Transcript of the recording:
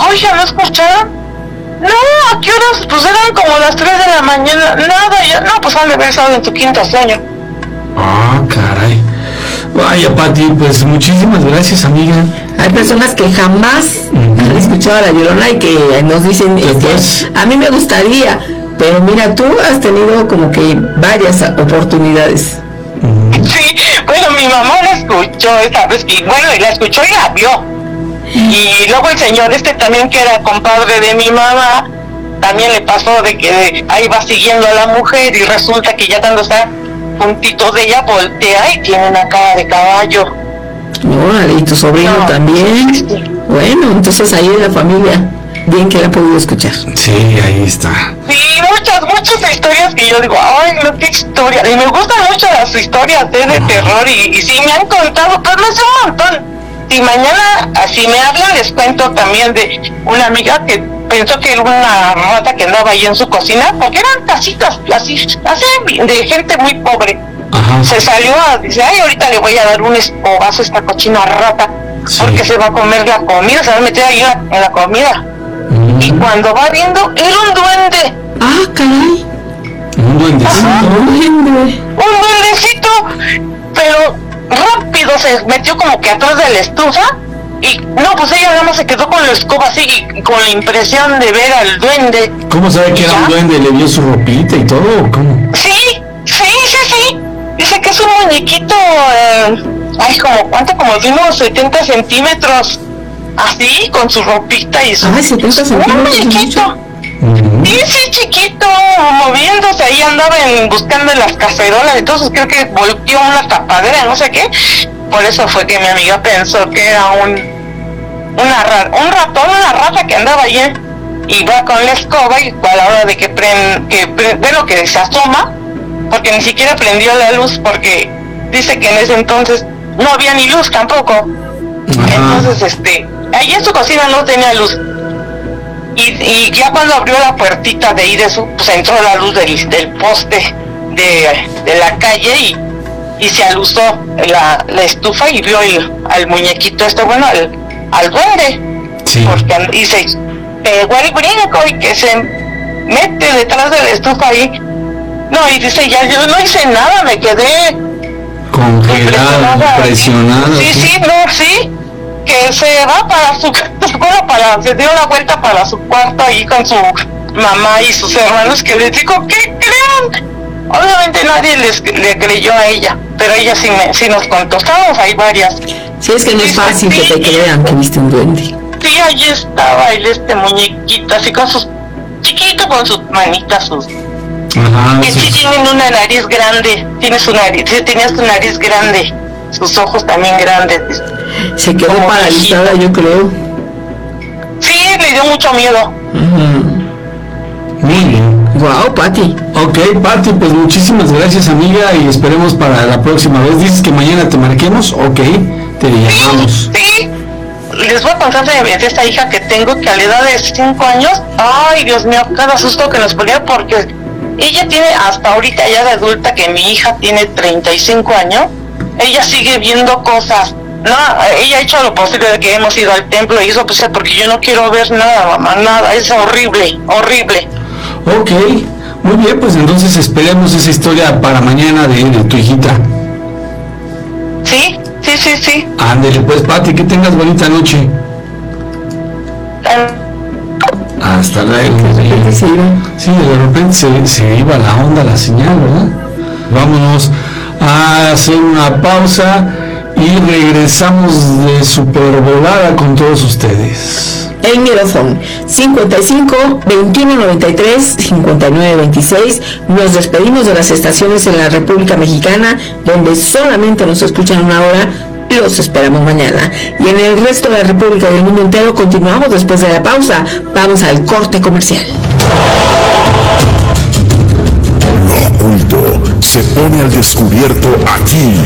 oye, ¿no escucharon? No, ¿a qué horas? Pues eran como las 3 de la mañana. Nada, ya, no, pues han de haber estado en tu quinto sueño. Ah, caray. Vaya, Pati, pues muchísimas gracias, amiga. Hay personas que jamás han escuchado a La Llorona y que nos dicen, a mí me gustaría, pero mira, tú has tenido como que varias oportunidades. Sí, bueno, mi mamá la escuchó esa vez, y bueno, y la escuchó y la vio. Y luego el señor también, que era compadre de mi mamá, también le pasó de que ahí va siguiendo a la mujer y resulta que ya cuando está juntito de ella voltea y tiene una cara de caballo. Órale, y tu sobrino también. Sí. Bueno, entonces ahí en la familia, bien que la ha podido escuchar. Sí, ahí está. Sí, muchas historias que yo digo, ay, no, qué historia. Y me gustan mucho las historias de terror y sí me han contado, pero no sé un montón. Si mañana, si me hablan, les cuento también de una amiga que pensó que era una rata que andaba ahí en su cocina, porque eran casitas así de gente muy pobre. Ajá. Se salió dice, ay, ahorita le voy a dar un escobazo a esta cochina rata, sí, porque se va a comer la comida, se va a meter ahí en la comida. Y cuando va viendo, era un duende. Ah, caray. Un duendecito. Un duendecito, pero rápido se metió como que atrás de la estufa y no, pues ella nada más se quedó con la escoba así y con la impresión de ver al duende. ¿Cómo sabe que era un duende? ¿Le vio su ropita y todo o cómo? Sí. Dice que es un muñequito, como de unos 70 centímetros, así, con su ropita y su... 70 centímetros. Un muñequito. Sí, chiquito, moviéndose, ahí andaba buscando en las cacerolas, entonces creo que volteó una tapadera, no sé qué. Por eso fue que mi amiga pensó que era un ratón, una rata que andaba allí y va con la escoba y a la hora de que que se asoma, porque ni siquiera prendió la luz, porque dice que en ese entonces no había ni luz tampoco. Ajá. Entonces, ahí en su cocina no tenía luz. Y ya cuando abrió la puertita de ahí de eso, pues entró la luz del poste de la calle y se alusó la estufa y vio al muñequito al duende. Sí. Y se pegó el brinco y que se mete detrás de la estufa ahí. No, y dice, ya yo no hice nada, me quedé congelada, presionada. Sí. Que se va para se dio la vuelta para su cuarto ahí con su mamá y sus hermanos, que les dijo, ¿qué creen? Obviamente nadie le creyó a ella, pero ella sí nos contó, estábamos ahí varias. Sí, es que no es fácil que te crean que viste un duende. Sí, allí estaba muñequito, así con sus chiquito, con sus manitas, Ajá, que sí tienen una nariz grande, tenía su nariz grande, sus ojos también grandes. Se quedó paralizada, yo creo. Sí, le dio mucho miedo. Muy bien. Wow, Pati. Ok, Pati, pues muchísimas gracias, amiga, y esperemos para la próxima vez. Dices que mañana te marquemos, ok, te llamamos. Sí. Les voy a contar de esta hija que tengo, que a la edad de 5 años, ay, Dios mío, cada susto que nos ponía, porque ella tiene hasta ahorita ya de adulta, que mi hija tiene 35 años, ella sigue viendo cosas. No, ella ha hecho lo posible de que hemos ido al templo y eso, pues, porque yo no quiero ver nada, mamá, nada, es horrible. Ok, muy bien, pues entonces esperemos esa historia para mañana de tu hijita. Sí. Ándele, pues, Pati, que tengas bonita noche. Hasta luego. Sí, de repente se iba la onda, la señal, ¿verdad? Vámonos a hacer una pausa y regresamos de supervolada con todos ustedes. El Mirofón 55 21 93 59 26. Nos despedimos de las estaciones en la República Mexicana donde solamente nos escuchan una hora. Los esperamos mañana. Y en el resto de la República y del mundo entero continuamos después de la pausa. Vamos al corte comercial. Lo oculto se pone al descubierto aquí.